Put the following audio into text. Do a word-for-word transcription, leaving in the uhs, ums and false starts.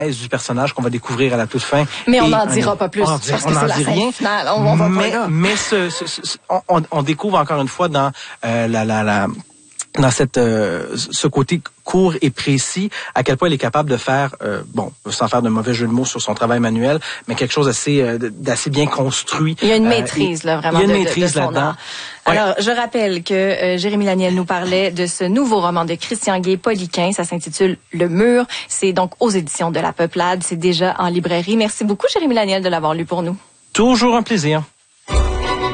du personnage qu'on va découvrir à la toute fin. Mais on n'en Et, dira pas plus, on, parce on que c'est la dit scène rien. finale. On, on va mais pas là. mais ce, ce, ce, on, on découvre encore une fois dans euh, la la la dans cette euh, ce côté court et précis, à quel point elle est capable de faire, euh, bon, sans faire de mauvais jeu de mots sur son travail manuel, mais quelque chose d'assez euh, d'assez bien construit. Il y a une euh, maîtrise, là, vraiment, il y a une de, maîtrise de, de son là-dedans. art. Alors, je rappelle que euh, Jérémy Laniel nous parlait de ce nouveau roman de Christian Gay, Poliquin. Ça s'intitule Le Mur. C'est donc aux éditions de La Peuplade. C'est déjà en librairie. Merci beaucoup, Jérémy Laniel, de l'avoir lu pour nous. Toujours un plaisir.